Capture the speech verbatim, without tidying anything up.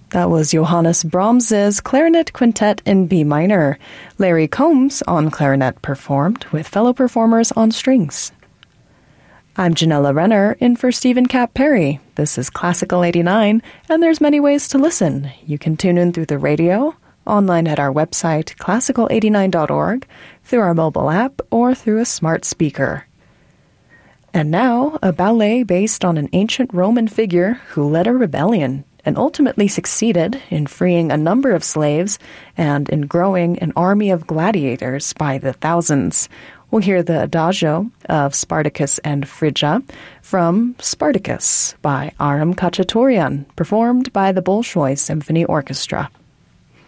That was Johannes Brahms's Clarinet Quintet in B minor. Larry Combs on clarinet performed with fellow performers on strings. I'm Janella Renner, in for Stephen Cap Perry. This is Classical eighty-nine, and there's many ways to listen. You can tune in through the radio, online at our website, classical eighty-nine dot org, through our mobile app, or through a smart speaker. And now, a ballet based on an ancient Roman figure who led a rebellion and ultimately succeeded in freeing a number of slaves and in growing an army of gladiators by the thousands. We'll hear the Adagio of Spartacus and Phrygia from Spartacus by Aram Khachaturian, performed by the Bolshoi Symphony Orchestra.